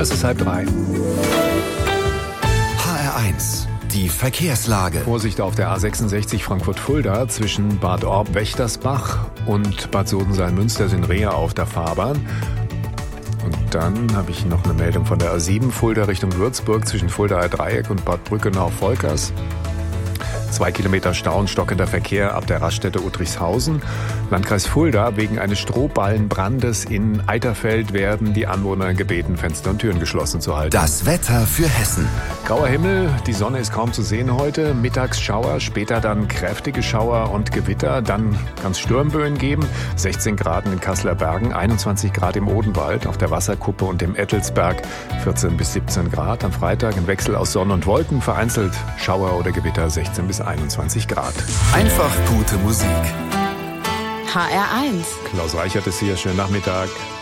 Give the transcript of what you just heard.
Es ist 2:30. HR1, die Verkehrslage. Vorsicht auf der A66 Frankfurt-Fulda zwischen Bad Orb-Wächtersbach und Bad Sodenseil-Münster sind Rehe auf der Fahrbahn. Und dann habe ich noch eine Meldung von der A7 Fulda Richtung Würzburg zwischen Fuldaer Dreieck und Bad Brückenau-Volkers. 2 Kilometer Stau und stockender Verkehr ab der Raststätte Uttrichshausen. Landkreis Fulda: wegen eines Strohballenbrandes in Eiterfeld werden die Anwohner gebeten, Fenster und Türen geschlossen zu halten. Das Wetter für Hessen. Grauer Himmel, die Sonne ist kaum zu sehen heute. Mittags Schauer, später dann kräftige Schauer und Gewitter. Dann kann es Sturmböen geben. 16 Grad in den Kasseler Bergen, 21 Grad im Odenwald, auf der Wasserkuppe und dem Ettelsberg 14 bis 17 Grad. Am Freitag ein Wechsel aus Sonne und Wolken, vereinzelt Schauer oder Gewitter 16 bis 21 Grad. Einfach gute Musik. HR1. Klaus Reichert ist hier, schönen Nachmittag.